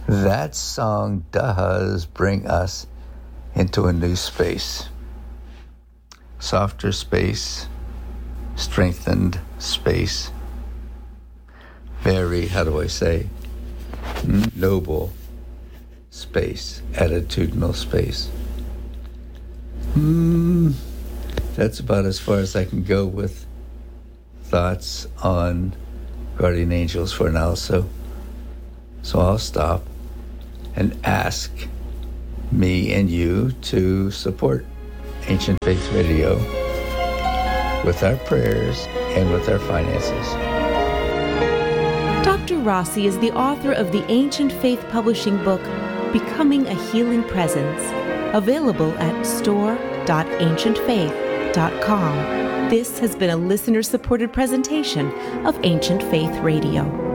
That song does bring us into a new space. Softer space, strengthened space. Very, noble space, attitudinal space. That's about as far as I can go with thoughts on guardian angels for now. So I'll stop and ask me and you to support Ancient Faith Radio with our prayers and with our finances. Dr. Rossi is the author of the Ancient Faith publishing book, Becoming a Healing Presence, available at store.ancientfaith.com. This has been a listener-supported presentation of Ancient Faith Radio.